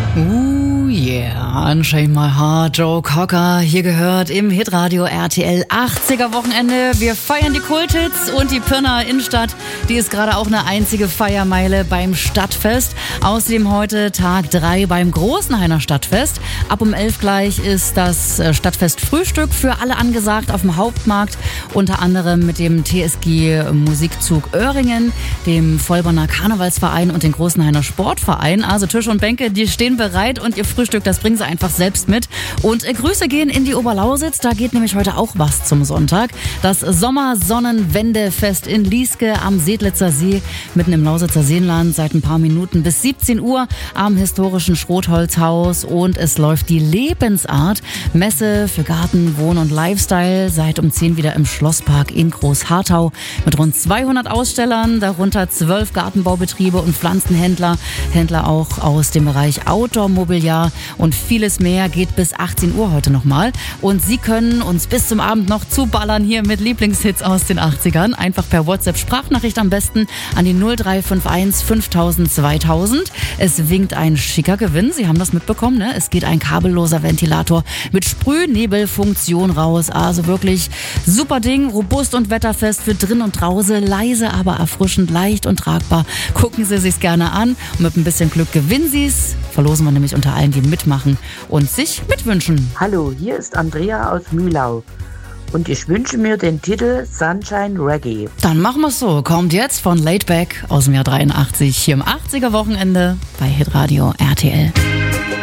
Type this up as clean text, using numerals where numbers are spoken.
Yeah, Unchain My Heart, Joe Cocker, hier gehört im Hitradio RTL 80er Wochenende. Wir feiern die Kulthits und die Pirnaer Innenstadt, die ist gerade auch eine einzige Feiermeile beim Stadtfest. Außerdem heute Tag 3 beim Großenhainer Stadtfest. Ab um 11 gleich ist das Stadtfest Frühstück für alle angesagt auf dem Hauptmarkt. Unter anderem mit dem TSG Musikzug Öhringen, dem Vollborner Karnevalsverein und dem Großenhainer Sportverein. Also Tisch und Bänke, die stehen bereit und ihr Frühstück, das bringen sie einfach selbst mit. Und Grüße gehen in die Oberlausitz, da geht nämlich heute auch was zum Sonntag. Das Sommersonnenwendefest in Lieske am Sedlitzer See, mitten im Lausitzer Seenland, seit ein paar Minuten bis 17 Uhr am historischen Schrotholzhaus. Und es läuft die Lebensart Messe für Garten, Wohn- und Lifestyle, seit um 10 wieder im Schlosspark in Großharthau mit rund 200 Ausstellern, darunter 12 Gartenbaubetriebe und Pflanzenhändler, Händler auch aus dem Bereich Outdoor-Mobiliar und vieles mehr. Geht bis 18 Uhr heute nochmal. Und Sie können uns bis zum Abend noch zuballern hier mit Lieblingshits aus den 80ern. Einfach per WhatsApp-Sprachnachricht am besten an die 0351 5000 2000. Es winkt ein schicker Gewinn. Sie haben das mitbekommen, ne? Es geht ein kabelloser Ventilator mit Sprühnebelfunktion raus. Also wirklich super Ding, robust und wetterfest für drin und draußen. Leise, aber erfrischend, leicht und tragbar. Gucken Sie sich's gerne an und mit ein bisschen Glück gewinnen Sie's. Verlosen wir nämlich unter allen, die mitmachen und sich mitwünschen. Hallo, hier ist Andrea aus Mühlau und ich wünsche mir den Titel Sunshine Reggae. Dann machen wir's so. Kommt jetzt von Laidback aus dem Jahr 83 hier im 80er Wochenende bei Hitradio RTL.